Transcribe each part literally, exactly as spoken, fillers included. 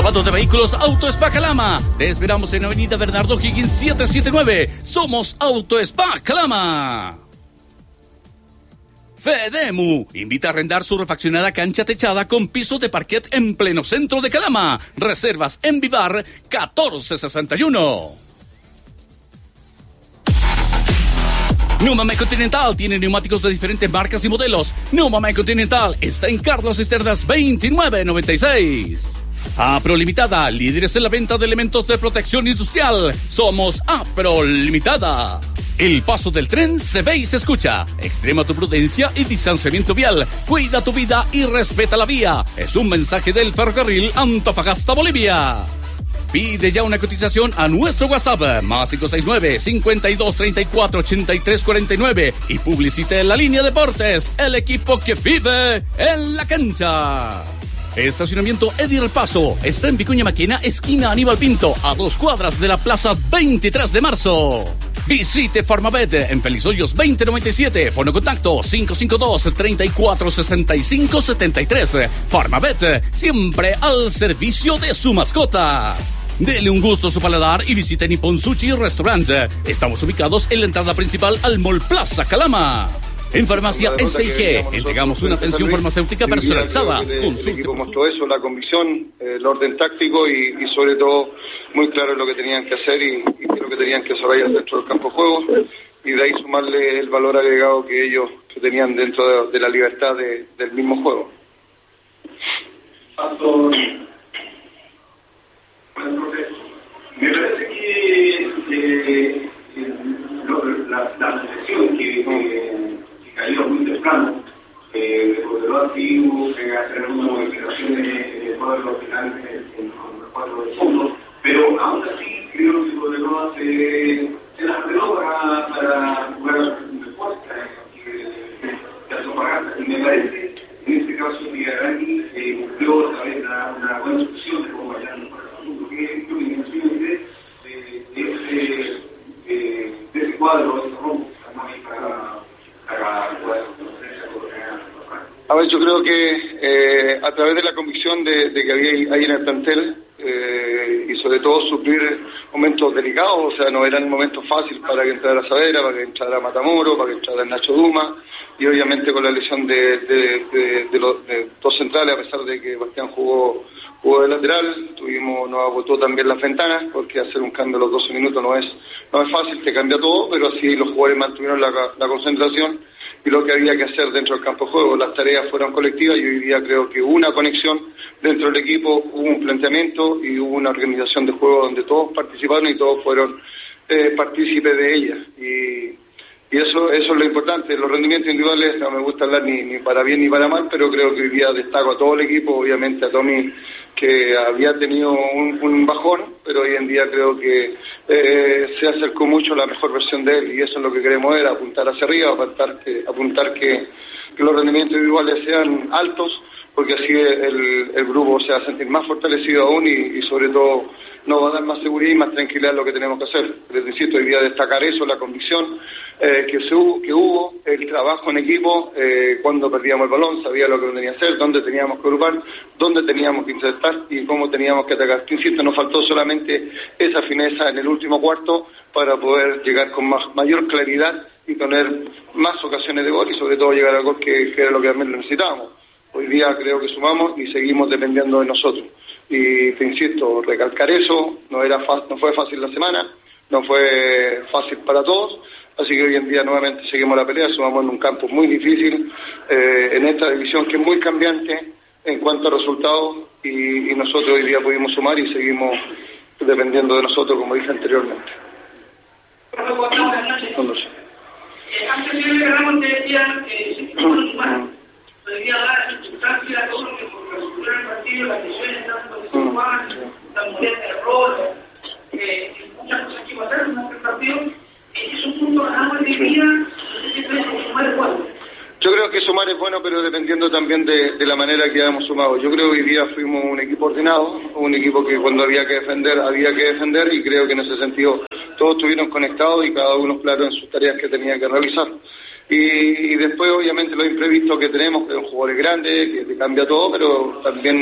Lavado de vehículos Auto Spa Calama. Te esperamos en Avenida Bernardo Higgins setecientos setenta y nueve. Somos Auto Spa Calama. Fedemu invita a arrendar su refaccionada cancha techada con piso de parquet en pleno centro de Calama. Reservas en Vivar catorce sesenta y uno. Numame Continental tiene neumáticos de diferentes marcas y modelos. Numame Continental está en Carlos Cisternas veintinueve noventa y seis. Apro Limitada, líderes en la venta de elementos de protección industrial. Somos Apro Limitada. El paso del tren se ve y se escucha. Extrema tu prudencia y distanciamiento vial. Cuida tu vida y respeta la vía. Es un mensaje del Ferrocarril Antofagasta, Bolivia. Pide ya una cotización a nuestro WhatsApp, más cinco seis nueve, cinco dos tres cuatro, ocho tres cuatro nueve, y publicite en la línea Deportes, el equipo que vive en la cancha. Estacionamiento Edir Paso, está en Vicuña Maquena, esquina Aníbal Pinto, a dos cuadras de la plaza veintitrés de marzo. Visite Farmabet en Félix Hoyos veinte noventa y siete, fono contacto cinco cinco dos, tres cuatro seis cinco siete tres. Farmabet, siempre al servicio de su mascota. Dele un gusto a su paladar y visite Nippon Sushi Restaurant. Estamos ubicados en la entrada principal al Mall Plaza Calama. En Farmacia S I G entregamos una atención farmacéutica personalizada. El equipo mostró eso, la convicción, el orden táctico y, y sobre todo muy claro lo que tenían que hacer y, y lo que tenían que desarrollar dentro del campo de juego, y de ahí sumarle el valor agregado que ellos que tenían dentro de, de la libertad de, del mismo juego. Me parece que eh, la, la sucesión que, que, que cayó muy temprano, eh, de Cobreloa antiguo, que hacer unas modificaciones de todos los finales en los cuatro del fondo, pero aún así creo que Cobreloa se, se las arregló para, para jugar mejor que Antofagasta, y me parece en este caso que Arani eh, cumplió otra vez una, una buena solución de cómo vayan para el mundo, que es mi dimensión de, de, de, ese, de, de ese cuadro, de ese rombo para, para poder conocer esa oportunidad. A ver, yo creo que eh, a través de la convicción de, de que había ahí en el plantel eh, y sobre todo suplir momentos delicados, o sea, no eran momentos fáciles para que entrara Saavedra, para que entrara Matamoro, para que entrara Nacho Duma, y obviamente con la lesión de, de, de, de los de dos centrales, a pesar de que Bastián jugó, jugó de lateral, tuvimos, nos agotó también las ventanas, porque hacer un cambio a los doce minutos no es, no es fácil, te cambia todo, pero así los jugadores mantuvieron la, la concentración y lo que había que hacer dentro del campo de juego. Las tareas fueron colectivas y hoy día creo que hubo una conexión dentro del equipo, hubo un planteamiento y hubo una organización de juego donde todos participaron y todos fueron eh, partícipes de ella. Y, y eso, eso es lo importante. Los rendimientos individuales no me gusta hablar ni, ni para bien ni para mal, pero creo que hoy día destaco a todo el equipo, obviamente a Tommy, que había tenido un, un bajón, pero hoy en día creo que eh, se acercó mucho a la mejor versión de él, y eso es lo que queremos ver, apuntar hacia arriba, apuntar que, apuntar que, que los rendimientos individuales sean altos, porque así el, el grupo se va a sentir más fortalecido aún y, y sobre todo nos va a dar más seguridad y más tranquilidad en lo que tenemos que hacer. Les insisto, hoy día destacar eso, la convicción eh, que, se hubo, que hubo, el trabajo en equipo, eh, cuando perdíamos el balón, sabía lo que tenía que hacer, dónde teníamos que agrupar, dónde teníamos que interceptar y cómo teníamos que atacar. Insisto, nos faltó solamente esa fineza en el último cuarto para poder llegar con más, mayor claridad y tener más ocasiones de gol y sobre todo llegar al gol que, que era lo que también necesitábamos. Hoy día creo que sumamos y seguimos dependiendo de nosotros. Y te insisto, recalcar eso, no era fa- no fue fácil la semana, no fue fácil para todos, así que hoy en día nuevamente seguimos la pelea, sumamos en un campo muy difícil, eh, en esta división que es muy cambiante en cuanto a resultados, y, y nosotros hoy día pudimos sumar y seguimos dependiendo de nosotros, como dije anteriormente. Buenas noches. No lo sé. Eh, antes de que Ramón te decía que se quieren sumar, podría dar sustancia a todo lo que por resolver el partido, las lesiones tanto de San Juan, la mujer de error, eh, muchas cosas que pasaron en el partido. Es un punto ganado de día, no sé si puede sumar es bueno. Yo creo que sumar es bueno, pero dependiendo también de, de la manera que hayamos sumado. Yo creo que hoy día fuimos un equipo ordenado, un equipo que cuando había que defender, había que defender, y creo que en ese sentido todos estuvieron conectados y cada uno claro en sus tareas que tenía que realizar. Y, y después obviamente lo imprevisto que tenemos, que son jugadores grandes, que te cambia todo, pero también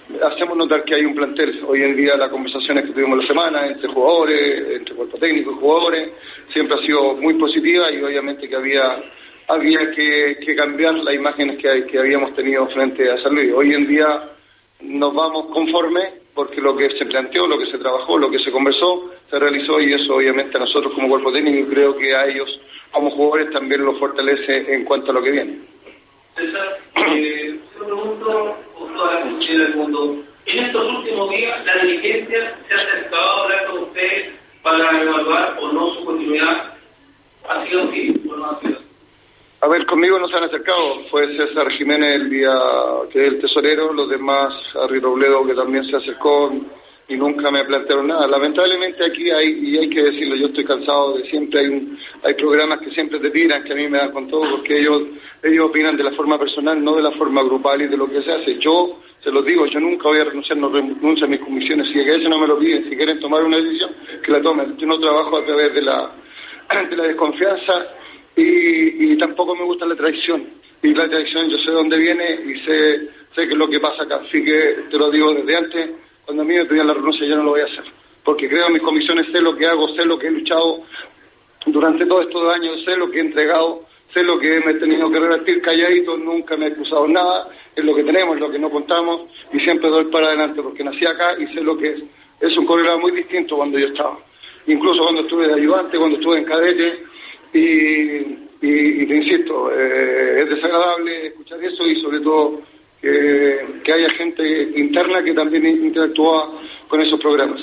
hacemos notar que hay un plantel. Hoy en día las conversaciones que tuvimos la semana entre jugadores, entre cuerpo técnico y jugadores, siempre ha sido muy positiva y obviamente que había había que, que cambiar las imágenes que, hay, que habíamos tenido frente a San Luis. Hoy en día nos vamos conformes porque lo que se planteó, lo que se trabajó, lo que se conversó, se realizó y eso obviamente a nosotros como cuerpo técnico y creo que a ellos como jugadores también los fortalece en cuanto a lo que viene. César, eh, te pregunto con toda la confianza del mundo, en estos últimos días la dirigencia se ha acercado a hablar con usted para evaluar o no su continuidad. ¿Ha sido así o no ha sido así? A ver, conmigo no se han acercado, fue César Jiménez el día que es el tesorero, los demás, Harry Robledo que también se acercó y nunca me plantearon nada. Lamentablemente aquí hay, y hay que decirlo, yo estoy cansado de siempre, hay un, hay programas que siempre te tiran, que a mí me dan con todo, porque ellos ellos opinan de la forma personal, no de la forma grupal y de lo que se hace. Yo, se los digo, yo nunca voy a renunciar, no renuncio a mis comisiones, si a veces no me lo piden, si quieren tomar una decisión, que la tomen. Yo no trabajo a través de la, de la desconfianza y, y tampoco me gusta la traición. Y la traición yo sé dónde viene y sé, sé qué es lo que pasa acá, así que te lo digo desde antes. Cuando a mí me pedían la renuncia yo no lo voy a hacer, porque creo en mis comisiones, sé lo que hago, sé lo que he luchado durante todos estos años, sé lo que he entregado, sé lo que me he tenido que revertir calladito, nunca me he acusado nada, es lo que tenemos, es lo que no contamos y siempre doy para adelante porque nací acá y sé lo que es. Es un colega muy distinto cuando yo estaba, incluso cuando estuve de ayudante, cuando estuve en cadete y, y, y te insisto, eh, es desagradable escuchar eso y sobre todo Que, que haya gente interna que también interactúa con esos programas.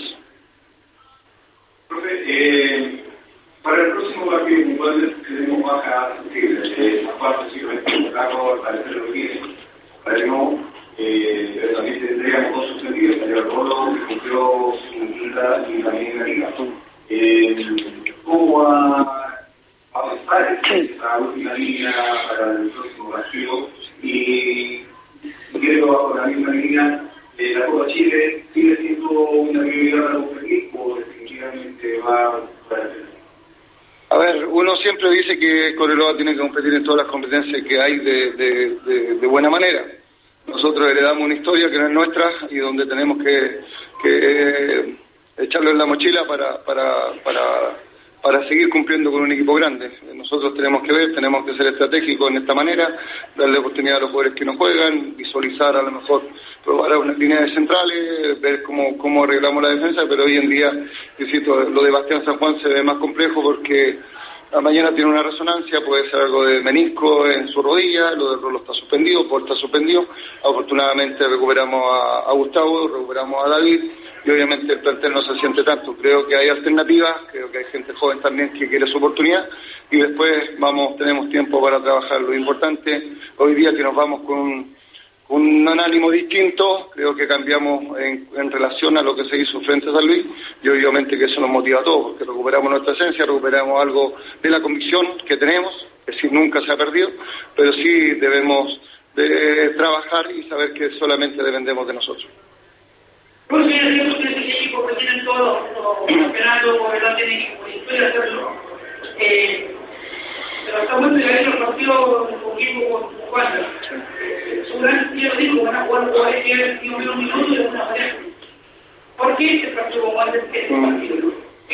Profe, eh, para el próximo partido igual tenemos baja sensible, aparte si me cargo al parecer lo que viene, para que no, eh, pero también tendríamos dos suspendidos, salió el Rolo, que cumplió su quinta y también en la liga. Eh, ¿Cómo va a avanzar esa última línea para el próximo partido? Y quiero bajo la misma línea, eh, la Copa Chile sigue siendo una prioridad para usted o definitivamente va para el... A ver, uno siempre dice que Cobreloa tiene que competir en todas las competencias que hay de, de, de, de buena manera. Nosotros heredamos una historia que no es nuestra y donde tenemos que, que echarlo en la mochila para, para, para, para seguir cumpliendo con un equipo grande. Nosotros tenemos que ver, tenemos que ser estratégicos en esta manera, darle oportunidad a los jugadores que no juegan, visualizar a lo mejor, probar a unas líneas centrales, ver cómo, cómo arreglamos la defensa, pero hoy en día, insisto, lo de Bastián San Juan se ve más complejo porque la mañana tiene una resonancia, puede ser algo de menisco en su rodilla, lo de Rolo está suspendido, Paul está suspendido, afortunadamente recuperamos a, a Gustavo, recuperamos a David, y obviamente el plantel no se siente tanto. Creo que hay alternativas, creo que hay gente joven también que quiere su oportunidad y después vamos, tenemos tiempo para trabajar. Lo importante hoy día que nos vamos con un, con un ánimo distinto, creo que cambiamos en, en relación a lo que se hizo frente a San Luis y obviamente que eso nos motiva a todos, porque recuperamos nuestra esencia, recuperamos algo de la convicción que tenemos, es decir, nunca se ha perdido, pero sí debemos de trabajar y saber que solamente dependemos de nosotros. Pues sí, es cierto que ese equipo que tienen todos los campeonatos, Cobreloa tiene historia hacerlo. Eh, pero está muy pegadito el partido con equipo con Juan. Seguramente ya lo digo, van a jugar jugadores que han sido menos minutos y de alguna manera. ¿Por qué este partido con Juan es este partido?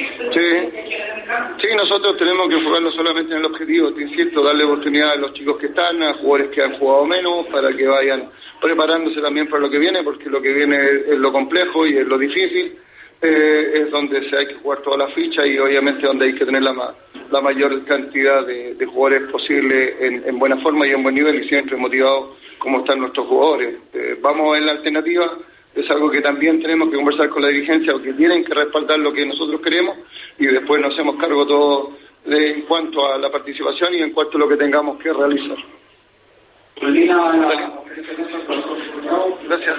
Sí. sí, nosotros tenemos que enfocarnos solamente en el objetivo, te insisto, darle oportunidad a los chicos que están, a jugadores que han jugado menos, para que vayan preparándose también para lo que viene, porque lo que viene es lo complejo y es lo difícil, eh, es donde se hay que jugar todas las fichas y obviamente donde hay que tener la, ma la mayor cantidad de, de jugadores posible en, en buena forma y en buen nivel y siempre motivados como están nuestros jugadores. Eh, vamos en la alternativa, es algo que también tenemos que conversar con la dirigencia, porque tienen que respaldar lo que nosotros queremos y después nos hacemos cargo todo de, en cuanto a la participación y en cuanto a lo que tengamos que realizar. Gracias.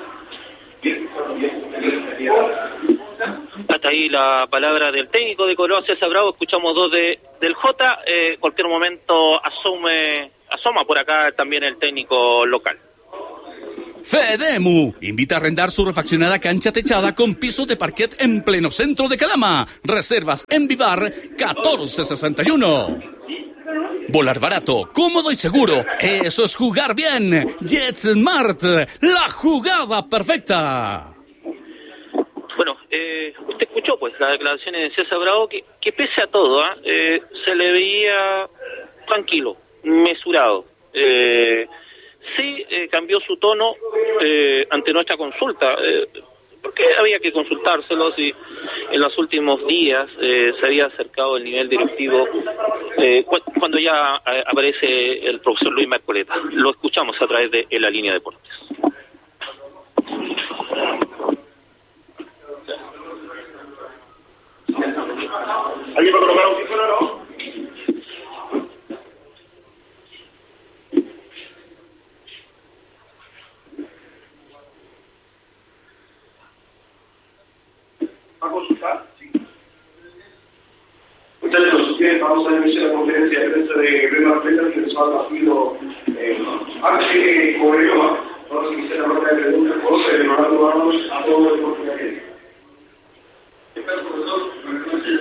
Hasta ahí la palabra del técnico de Cobreloa, César Bravo. Escuchamos dos de del J. En eh, cualquier momento asume, asoma por acá también el técnico local. Fedemu invita a arrendar su refaccionada cancha techada con piso de parquet en pleno centro de Calama. Reservas en Vivar catorce sesenta y uno. Volar barato, cómodo y seguro. Eso es jugar bien. JetSmart, la jugada perfecta. Bueno, eh, usted escuchó pues las declaraciones de César Bravo, que, que pese a todo, ¿eh? Eh, se le veía tranquilo, mesurado. Eh, sí eh, cambió su tono eh, ante nuestra consulta, eh, porque había que consultárselos y en los últimos días eh, se había acercado el nivel directivo eh, cu cuando ya eh, aparece el profesor Luis Marcoleta. Lo escuchamos a través de en la línea Deportes. ¿Alguien va a colocar un título, no? ¿Va a consultar? Sí. Muchachos, bien, vamos a iniciar la conferencia de prensa de Rema Pleta, que nos ha partido eh, antes que Cobreloa. Vamos a iniciar la ronda de preguntas por Leonardo Ramos a todo el deporte de América. ¿Qué tal, profesor? Buenas noches.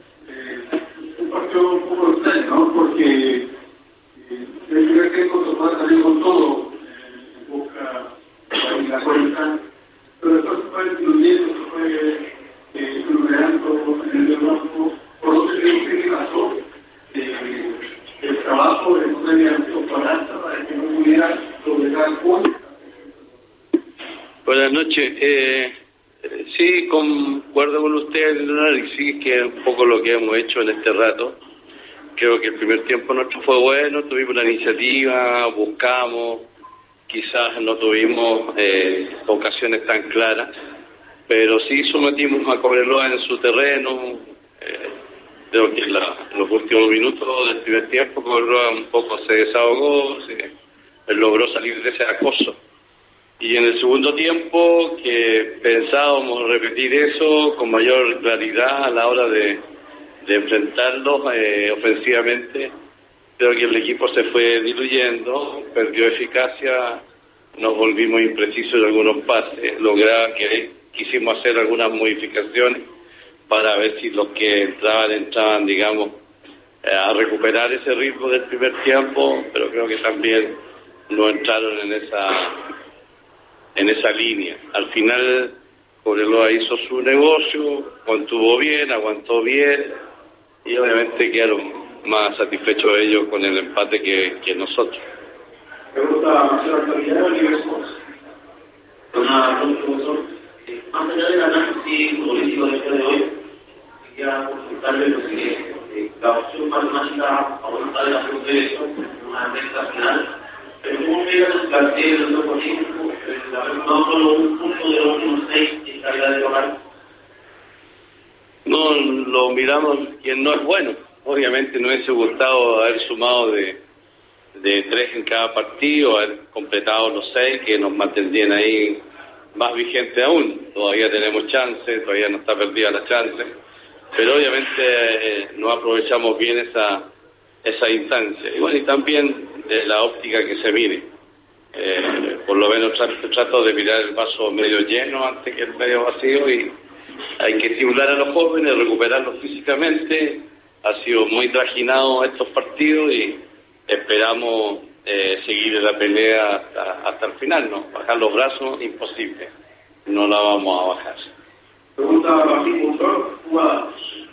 Un partido un poco extraño, ¿no? Porque eh, el primer tiempo se puede salir con todo, eh, en Boca, en la cuenta, pero después se fue incluyendo, se fue eh, creando en el banco. Por lo que creo que pasó eh, el trabajo de no tener autobalanza para que no pudiera doblegar el punto. Buenas noches. Eh, sí, concuerdo con usted en el análisis, que es un poco lo que hemos hecho en este rato. Creo que el primer tiempo nuestro fue bueno, tuvimos la iniciativa, buscamos, quizás no tuvimos eh, ocasiones tan claras, pero sí sometimos a Cobreloa en su terreno. Eh, creo que en la, los últimos minutos del primer tiempo Cobreloa un poco se desahogó, se, logró salir de ese acoso. Y en el segundo tiempo, que pensábamos repetir eso con mayor claridad a la hora de, de enfrentarlos eh, ofensivamente, creo que el equipo se fue diluyendo, perdió eficacia, nos volvimos imprecisos en algunos pases, lograba que quisimos hacer algunas modificaciones para ver si los que entraban, entraban, digamos, eh, a recuperar ese ritmo del primer tiempo, pero creo que también no entraron en esa... en esa línea. Al final Cobreloa hizo su negocio, contuvo bien, aguantó bien y obviamente quedaron más satisfechos ellos con el empate que, que nosotros. Me gusta Marcelo Altamirano y Nivel Sports. Una pregunta, profesor. Más allá del análisis político del día de hoy, quería consultarle lo siguiente. La opción matemática a voluntad de la Junta de Elección, una meta final. Pero ¿cómo mira el plantel del otro político? No solo un punto de los últimos seis en calidad de local. No lo miramos, quien no es bueno. Obviamente no hubiese gustado haber sumado de, de tres en cada partido, haber completado los seis que nos mantendrían ahí más vigente aún. Todavía tenemos chance, todavía no está perdida la chance, pero obviamente eh, no aprovechamos bien esa esa instancia. Y bueno, y también de la óptica que se mire. Eh, por lo menos trato, trato de mirar el vaso medio lleno antes que el medio vacío, y hay que estimular a los jóvenes, recuperarlos físicamente. Ha sido muy trajinado estos partidos y esperamos eh, seguir en la pelea hasta, hasta el final, ¿no? Bajar los brazos, imposible. No la vamos a bajar. Pregunta Martín Montor, jugadas.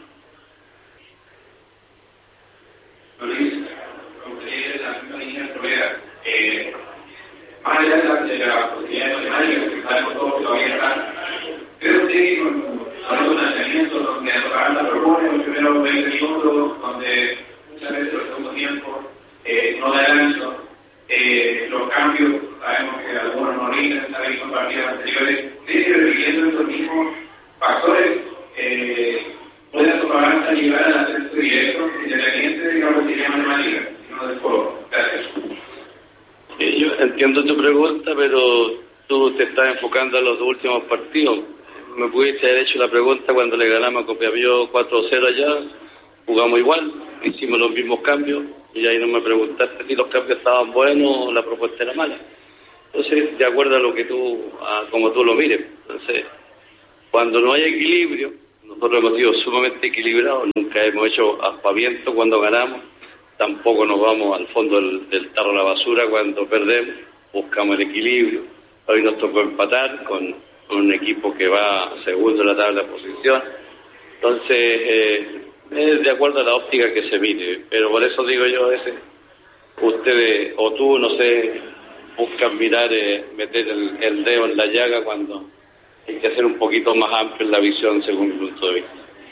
Eh, más allá de la, de la posibilidad de matemáticas, que sabemos todos que todavía están, creo que con un lanzamiento donde Aranda propone los primeros veinte minutos, donde muchas veces el segundo tiempo eh, no da el ancho, eh, los cambios, sabemos que algunos no rinden, sabéis con partidos anteriores, ¿cree que repitiendo estos mismos factores eh, pueden su balanza llegar al ascenso directo, independiente de la posibilidad matemática, sino del juego? Gracias. Eh, yo entiendo tu pregunta, pero tú te estás enfocando en los dos últimos partidos. Me pudiste haber hecho la pregunta cuando le ganamos a Copiapó cuatro cero allá, jugamos igual, hicimos los mismos cambios, y ahí no me preguntaste si los cambios estaban buenos o la propuesta era mala. Entonces, de acuerdo a lo que tú, a como tú lo mires. Entonces, cuando no hay equilibrio, nosotros hemos sido sumamente equilibrados, nunca hemos hecho aspaviento cuando ganamos, tampoco nos vamos al fondo del, del tarro de la basura cuando perdemos, buscamos el equilibrio. Hoy nos tocó empatar con, con un equipo que va segundo en la tabla de posición, entonces eh, es de acuerdo a la óptica que se mire, pero por eso digo yo, a veces ustedes o tú, no sé, buscan mirar, eh, meter el, el dedo en la llaga cuando hay que hacer un poquito más amplio en la visión según mi punto de vista.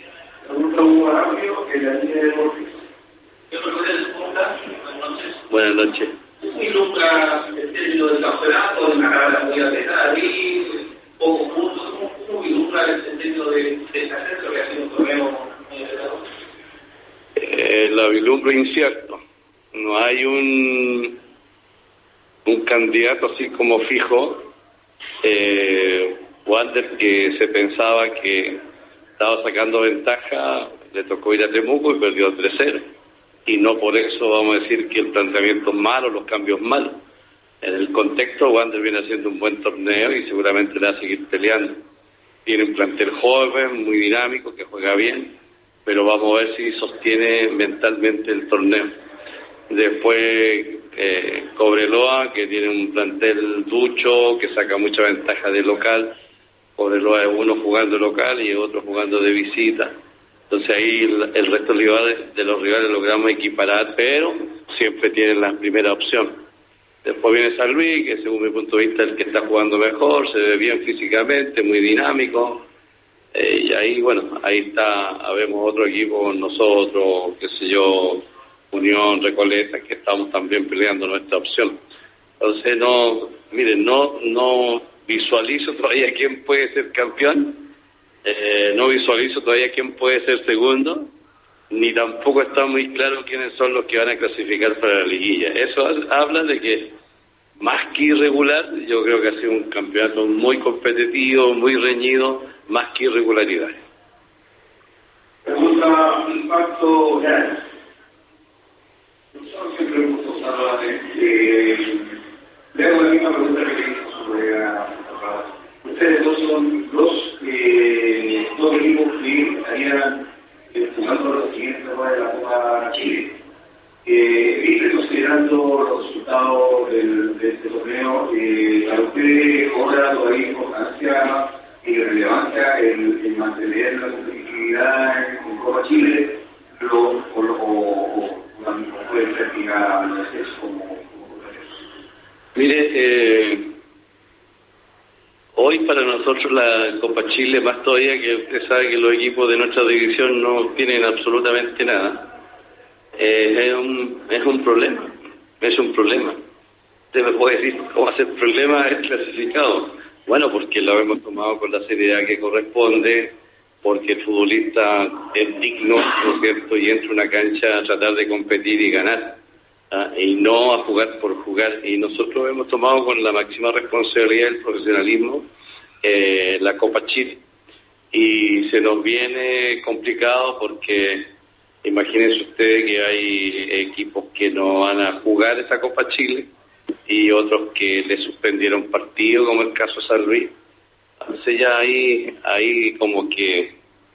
Buenas noches. Y nunca el término del campeonato, de una carrera muy atenta, ahí pocos puntos, y nunca el término de, de ese ascenso que ha sido un torneo muy atentado. Eh, la vislumbro incierto. No hay un un candidato así como fijo. Eh, Wander, que se pensaba que estaba sacando ventaja, le tocó ir a Temuco y perdió tres cero. Y no por eso vamos a decir que el planteamiento es malo, los cambios malos. En el contexto, Wander viene haciendo un buen torneo y seguramente le va a seguir peleando. Tiene un plantel joven, muy dinámico, que juega bien, pero vamos a ver si sostiene mentalmente el torneo. Después, eh, Cobreloa, que tiene un plantel ducho, que saca mucha ventaja de local. Cobreloa es uno jugando local y otro jugando de visita. Entonces ahí el, el resto de, rivales, de los rivales logramos equiparar, pero siempre tienen la primera opción. Después viene San Luis, que según mi punto de vista es el que está jugando mejor, se ve bien físicamente, muy dinámico. Eh, y ahí, bueno, ahí está, habemos otro equipo con nosotros, qué sé yo, Unión, Recoleta, que estamos también peleando nuestra opción. Entonces no, miren, no, no visualizo todavía quién puede ser campeón. Eh, no visualizo todavía quién puede ser segundo, ni tampoco está muy claro quiénes son los que van a clasificar para la liguilla. Eso habla de que, más que irregular, yo creo que ha sido un campeonato muy competitivo, muy reñido, más que irregularidad. Pregunta impacto real. Nosotros siempre hemos usado de... Le hago la misma pregunta que hizo sobre la... Ustedes dos son dos, eh, dos equipos que estarían eh, jugando los siguientes de la Copa Chile. Eh, ¿Viste, considerando los resultados del, de este torneo, eh, a ustedes cobra todavía importancia y relevancia el, el mantener la competitividad en, en Copa Chile lo, o, o, o, o puede ser que es como, como Mire, eh... hoy para nosotros la Copa Chile, más todavía que usted sabe que los equipos de nuestra división no tienen absolutamente nada, eh, es, un, es un problema, es un problema. Usted me puede decir cómo hacer problema es clasificado. Bueno, porque lo hemos tomado con la seriedad que corresponde, porque el futbolista es digno, ¿no es cierto?, y entra a una cancha a tratar de competir y ganar. ¿Ah? Y no a jugar por jugar. Y nosotros hemos tomado con la máxima responsabilidad del profesionalismo eh, la Copa Chile. Y se nos viene complicado porque imagínense ustedes que hay equipos que no van a jugar esa Copa Chile y otros que le suspendieron partido, como el caso de San Luis. Entonces ya ahí, ahí como que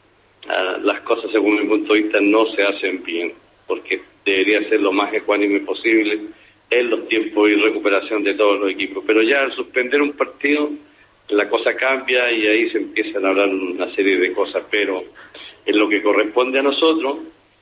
uh, las cosas, según mi punto de vista, no se hacen bien, porque debería ser lo más ecuánime posible en los tiempos y recuperación de todos los equipos. Pero ya al suspender un partido, la cosa cambia y ahí se empiezan a hablar una serie de cosas. Pero en lo que corresponde a nosotros,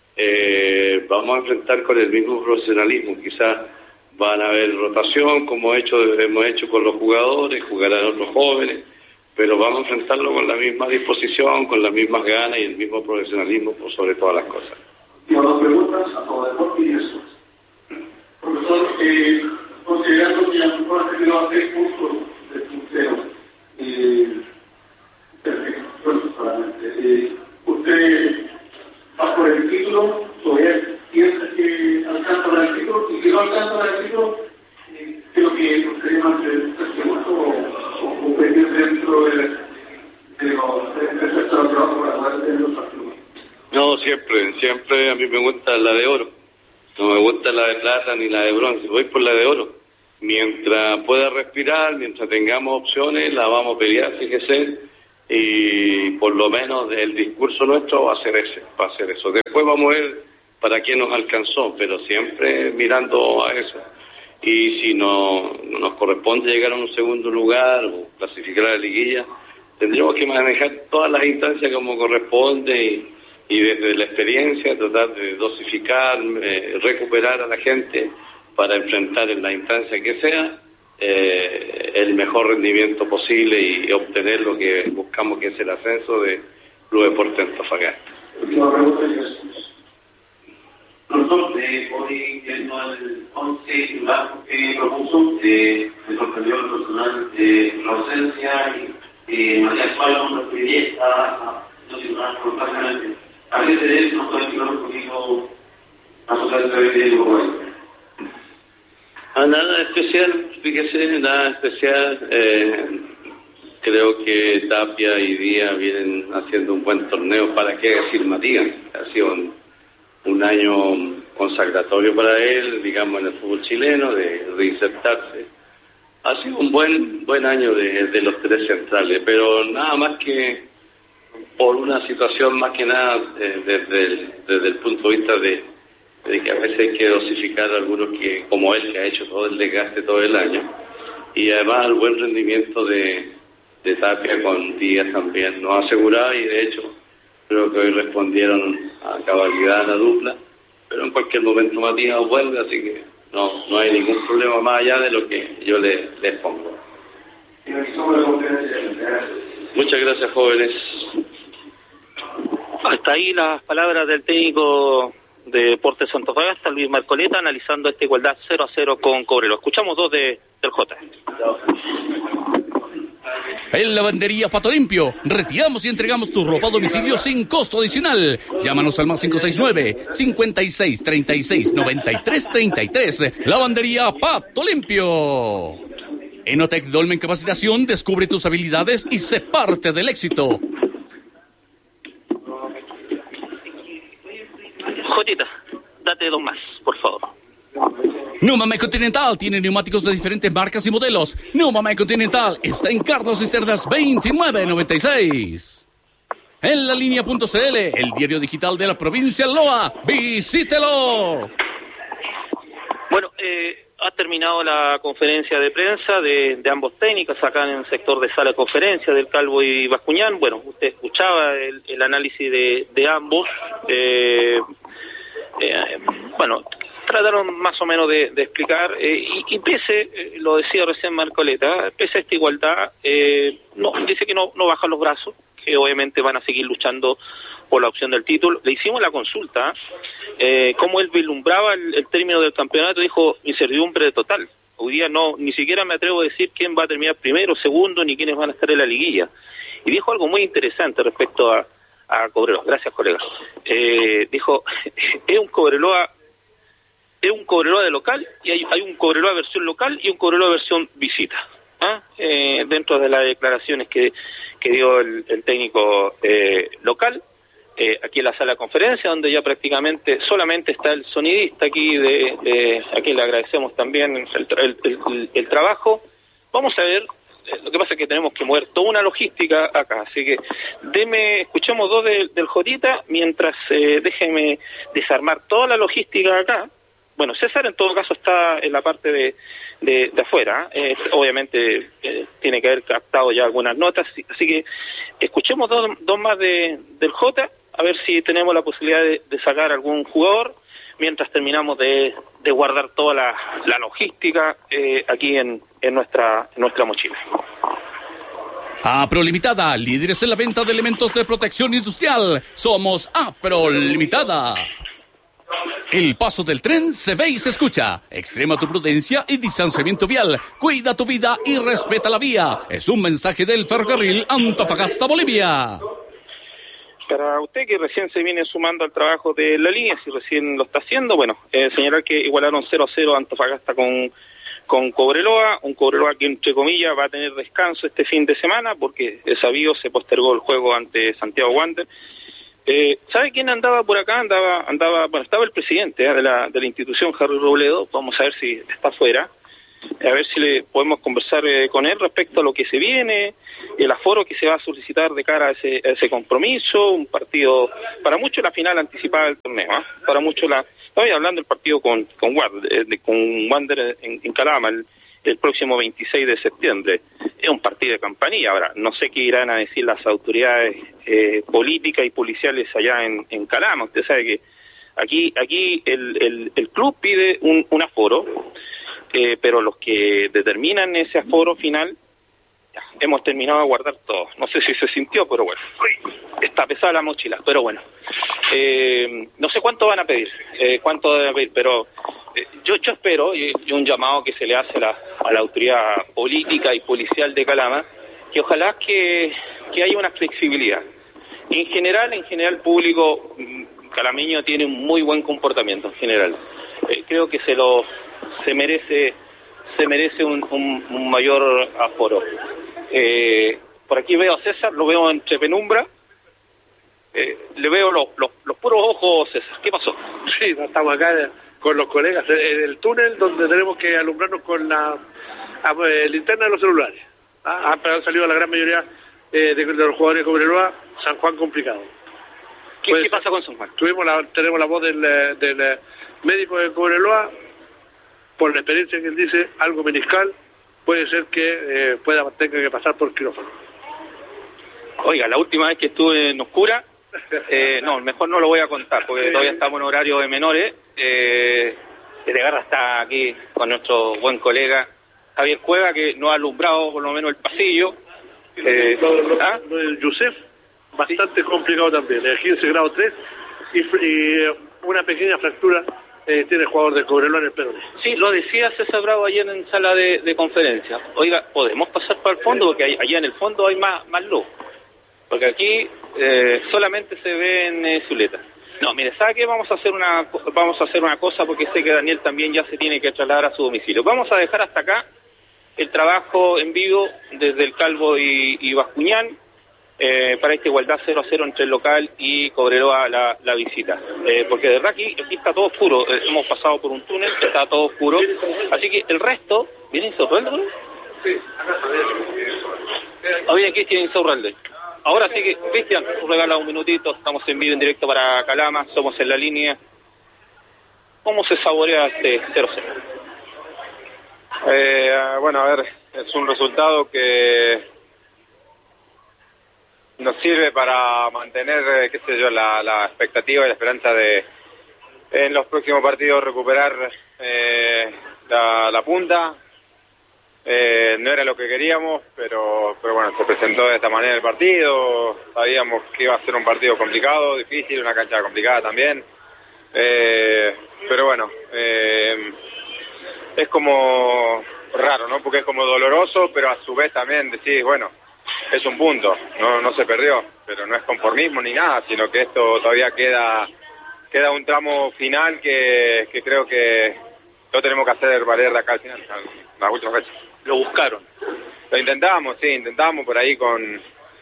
eh, vamos a enfrentar con el mismo profesionalismo. Quizás van a haber rotación, como hecho, hemos hecho con los jugadores, jugarán otros jóvenes, pero vamos a enfrentarlo con la misma disposición, con las mismas ganas y el mismo profesionalismo por sobre todas las cosas. Tengo dos preguntas a todo deporte y eso. Profesor, eh, considerando que la mejor ha tenido a tres puntos del puntero, eh, perfecto, bueno, solamente, eh, ¿usted va por el título? ¿Todavía piensa que alcanza para el título? Y si no alcanza para el título, eh, creo que usted más el segundo o, o pedir dentro de, de los del sector trabajo para poder tener los partidos. No, siempre, siempre a mí me gusta la de oro. No me gusta la de plata ni la de bronce. Voy por la de oro. Mientras pueda respirar, mientras tengamos opciones, la vamos a pelear, fíjese. Y por lo menos el discurso nuestro va a ser ese, va a ser eso. Después vamos a ver para qué nos alcanzó, pero siempre mirando a eso. Y si no, no nos corresponde llegar a un segundo lugar o clasificar a la liguilla, tendríamos que manejar todas las instancias como corresponde y, y desde la experiencia tratar de dosificar, eh, recuperar a la gente para enfrentar en la instancia que sea eh, el mejor rendimiento posible y obtener lo que buscamos, que es el ascenso de Club Deportes Antofagasta. Profesor, eh, hoy viendo el once titular que propuso, eh, me sorprendió el personal de la ausencia y eh, Matías Suárez nos pediría a los titulares constantemente. A veces de eso nos puede explicar un poquito a su característica de Uruguay. Ah, nada especial, fíjese, nada especial. Eh, creo que Tapia y Díaz vienen haciendo un buen torneo. ¿Para qué decir Matías? Ha sido un, un año consagratorio para él, digamos, en el fútbol chileno, de reinsertarse. Ha sido un buen buen año de, de los tres centrales, pero nada más que por una situación más que nada eh, desde, el, desde el punto de vista de, de que a veces hay que dosificar a algunos que, como él, que ha hecho todo el desgaste todo el año, y además el buen rendimiento de, de Tapia con Díaz también nos ha asegurado, y de hecho creo que hoy respondieron a cabalidad a la dupla, pero en cualquier momento Matías vuelve, así que no no hay ningún problema más allá de lo que yo le, les pongo. Muchas gracias, jóvenes. Hasta ahí las palabras del técnico de Deportes Antofagasta, Luis Marcoleta, analizando esta igualdad cero a cero con Cobreloa. Escuchamos dos de, del J. En Lavandería Pato Limpio, retiramos y entregamos tu ropa a domicilio sin costo adicional. Llámanos al más cinco seis nueve, cinco seis, tres seis, nueve tres tres tres. Lavandería Pato Limpio. Enotec Dolmen Capacitación, descubre tus habilidades y sé parte del éxito. Jotita, date dos más, por favor. Neumamec Continental tiene neumáticos de diferentes marcas y modelos. Neumamec Continental está en Carlos Cisternas veintinueve noventa y seis. En la línea punto c l, el diario digital de la provincia de Loa. ¡Visítelo! Bueno, eh, ha terminado la conferencia de prensa de, de ambos técnicos acá en el sector de sala de conferencia del Calvo y Bascuñán. Bueno, usted escuchaba el, el análisis de, de ambos. Eh, eh, bueno... trataron más o menos de, de explicar, eh, y, y pese, eh, lo decía recién Marcoleta, pese a esta igualdad, eh, no, dice que no, no bajan los brazos, que obviamente van a seguir luchando por la opción del título. Le hicimos la consulta, eh, cómo él vislumbraba el, el término del campeonato, dijo incertidumbre total. Hoy día no, ni siquiera me atrevo a decir quién va a terminar primero, segundo, ni quiénes van a estar en la liguilla. Y dijo algo muy interesante respecto a, a Cobreloa. Gracias, colega. Eh, dijo, es un Cobreloa es un Cobreloa de local, y hay, hay un Cobreloa versión local y un Cobreloa versión visita. ¿Ah? Eh, dentro de las declaraciones que, que dio el, el técnico eh, local, eh, aquí en la sala de conferencia, donde ya prácticamente solamente está el sonidista aquí, de, de a quien le agradecemos también el, el, el, el trabajo. Vamos a ver, eh, lo que pasa es que tenemos que mover toda una logística acá, así que deme, escuchemos dos de, del Jotita, mientras eh, déjeme desarmar toda la logística acá. Bueno, César en todo caso está en la parte de, de, de afuera, eh, obviamente eh, tiene que haber captado ya algunas notas, así que escuchemos dos, dos más de, del J, a ver si tenemos la posibilidad de, de sacar algún jugador, mientras terminamos de, de guardar toda la, la logística eh, aquí en, en, nuestra, en nuestra mochila. Apro Limitada, líderes en la venta de elementos de protección industrial. Somos Apro Limitada. El paso del tren se ve y se escucha. Extrema tu prudencia y distanciamiento vial. Cuida tu vida y respeta la vía. Es un mensaje del ferrocarril Antofagasta, Bolivia. Para usted que recién se viene sumando al trabajo de la línea, si recién lo está haciendo, bueno, eh, señalar que igualaron cero a cero Antofagasta con, con Cobreloa. Un Cobreloa que, entre comillas, va a tener descanso este fin de semana porque, es sabido, se postergó el juego ante Santiago Wander. Eh, ¿Sabe quién andaba por acá? Andaba, andaba, bueno, estaba el presidente ¿eh? de, la, de la institución, Harry Robledo, vamos a ver si está afuera. a ver si le podemos conversar eh, con él respecto a lo que se viene, el aforo que se va a solicitar de cara a ese, a ese compromiso, un partido, para muchos la final anticipada del torneo, ¿eh? para muchos la, estoy hablando del partido con con Wander, eh, con Wander en, en Calama, el, el próximo veintiséis de septiembre, es un partido de campanilla. Ahora, no sé qué irán a decir las autoridades eh, políticas y policiales allá en, en Calama. Usted sabe que aquí aquí el, el, el club pide un, un aforo, eh, pero los que determinan ese aforo final, ya, hemos terminado de guardar todo. No sé si se sintió, pero bueno, uy, está pesada la mochila, pero bueno. Eh, no sé cuánto van a pedir, eh, cuánto van a pedir, pero eh, yo, yo espero, y, y un llamado que se le hace a la, a la autoridad política y policial de Calama, que ojalá que, que haya una flexibilidad. En general, en general, el público calameño tiene un muy buen comportamiento en general. Eh, creo que se lo se merece se merece un, un, un mayor aforo. Eh, por aquí veo a César, lo veo entre penumbra. Eh, le veo los, los, los puros ojos, César. ¿Qué pasó? Sí, estamos acá con los colegas en el túnel donde tenemos que alumbrarnos con la a, eh, linterna de los celulares. Ah, pero han salido la gran mayoría eh, de, de los jugadores de Cobreloa. San Juan complicado. ¿Qué, pues, ¿qué pasa con San Juan? Tuvimos la, tenemos la voz del, del médico de Cobreloa. Por la experiencia que él dice, algo meniscal, puede ser que eh, pueda tenga que pasar por quirófano. Oiga, la última vez que estuve en Oscura, eh, no, mejor no lo voy a contar, porque todavía estamos en horario de menores. Eh, Garra está aquí con nuestro buen colega Javier Cueva, que nos ha alumbrado por lo menos el pasillo. Eh, lo, lo, ¿ah? lo del Yusef, bastante sí. complicado también, el quince grado tres, y, y una pequeña fractura eh, tiene el jugador de Cobreloa en el peroné. Sí, lo decía César Bravo ayer en sala de, de conferencia. Oiga, ¿podemos pasar para el fondo? Porque hay, allá en el fondo hay más, más luz. Porque aquí eh, solamente se ven eh, Zuleta. No, mire, ¿sabe qué? Vamos a hacer una vamos a hacer una cosa, porque sé que Daniel también ya se tiene que trasladar a su domicilio. Vamos a dejar hasta acá el trabajo en vivo desde el Calvo y, y Bascuñán, eh, para esta igualdad cero a cero entre el local y Cobreloa la, la visita. Eh, porque de verdad aquí, aquí está todo oscuro, eh, hemos pasado por un túnel, está todo oscuro, así que el resto... ¿Viene Insaurralde? Sí, acá está. Viene Cristian Insaurralde. Ahora sí que, Cristian, regala un minutito, estamos en vivo en directo para Calama, somos en la línea. ¿Cómo se saborea este cero cero? Eh, bueno, a ver, es un resultado que nos sirve para mantener, qué sé yo, la, la expectativa y la esperanza de en los próximos partidos recuperar eh, la, la punta. Eh, no era lo que queríamos, pero, pero bueno, se presentó de esta manera el partido. Sabíamos que iba a ser un partido complicado, difícil, una cancha complicada también. Eh, pero bueno, eh, es como raro, ¿no? Porque es como doloroso, pero a su vez también decís, bueno, es un punto, no no se perdió, pero no es conformismo ni nada, sino que esto todavía queda queda un tramo final que, que creo que lo tenemos que hacer valer de acá al final, las últimas fechas. Lo buscaron. Lo intentamos, sí, intentamos por ahí con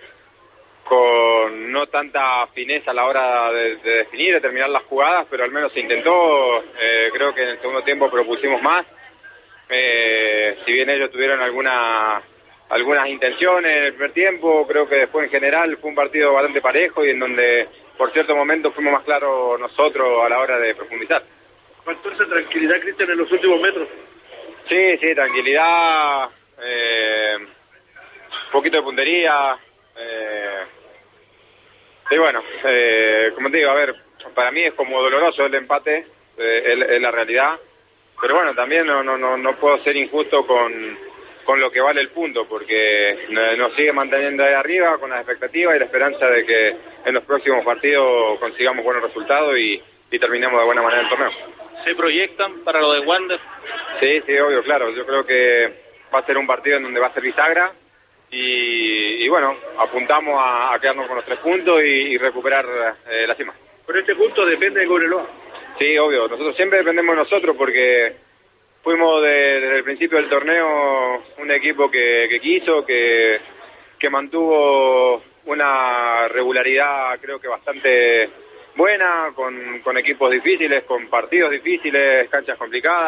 con no tanta fineza a la hora de, de definir, de terminar las jugadas, pero al menos se intentó. Eh, creo que en el segundo tiempo propusimos más. Eh, si bien ellos tuvieron alguna, algunas intenciones en el primer tiempo, creo que después en general fue un partido bastante parejo y en donde por cierto momento fuimos más claros nosotros a la hora de profundizar. ¿Faltó esa tranquilidad, Cristian, en los últimos metros? Sí, sí, tranquilidad, eh, un poquito de puntería, eh, y bueno, eh, como te digo, a ver, para mí es como doloroso el empate, eh, es, es la realidad, pero bueno, también no no no, no puedo ser injusto con, con lo que vale el punto, porque nos sigue manteniendo ahí arriba con la expectativa y la esperanza de que en los próximos partidos consigamos buenos resultados y, y terminemos de buena manera el torneo. ¿Se proyectan para lo de Wander? Sí, sí, obvio, claro. Yo creo que va a ser un partido en donde va a ser bisagra y, y bueno, apuntamos a, a quedarnos con los tres puntos y, y recuperar eh, la cima. Pero este punto depende de Cobreloa. Sí, obvio. Nosotros siempre dependemos de nosotros porque fuimos de, desde el principio del torneo un equipo que, que quiso, que, que mantuvo una regularidad creo que bastante buena, con, con equipos difíciles, con partidos difíciles, canchas complicadas,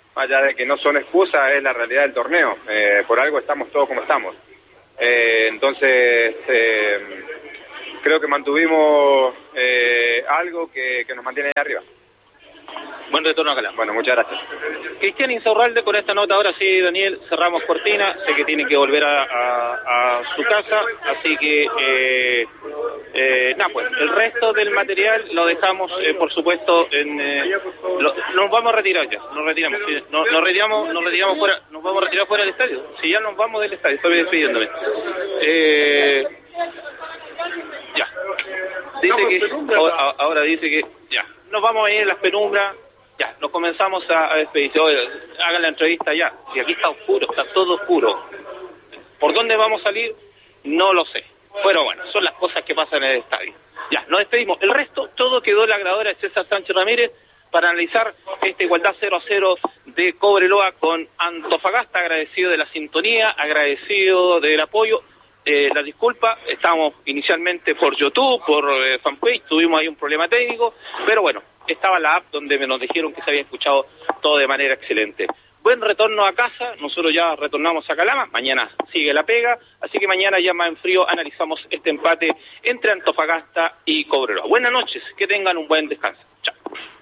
más allá de que no son excusas, es la realidad del torneo. Eh, por algo estamos todos como estamos. Eh, entonces, eh, creo que mantuvimos eh, algo que, que nos mantiene ahí arriba. Buen retorno a Calama. Bueno, muchas gracias. Cristian Insaurralde con esta nota. Ahora sí, Daniel, cerramos cortina. Sé que tiene que volver a, a, a su casa, así que eh, eh, nada, pues el resto del material lo dejamos, eh, por supuesto, en eh, lo, nos vamos a retirar ya, nos retiramos, sí, no, nos retiramos, nos retiramos fuera, nos vamos a retirar fuera del estadio. Si ya nos vamos del estadio, estoy despidiéndome. Eh, ya. Dice que ahora, ahora dice que ya, nos vamos a ir en las penumbras. Ya, nos comenzamos a, a despedir. Oye, hagan la entrevista ya. Si aquí está oscuro, está todo oscuro. ¿Por dónde vamos a salir? No lo sé. Pero bueno, son las cosas que pasan en el estadio. Ya, nos despedimos. El resto, todo quedó en la grabadora de César Sánchez Ramírez para analizar esta igualdad cero a cero de Cobreloa con Antofagasta. Agradecido de la sintonía, agradecido del apoyo. Eh, la disculpa, estábamos inicialmente por YouTube, por eh, fanpage, tuvimos ahí un problema técnico, pero bueno, estaba la app donde nos dijeron que se había escuchado todo de manera excelente. Buen retorno a casa, nosotros ya retornamos a Calama, mañana sigue la pega, así que mañana ya más en frío analizamos este empate entre Antofagasta y Cobreloa. Buenas noches, que tengan un buen descanso. Chao.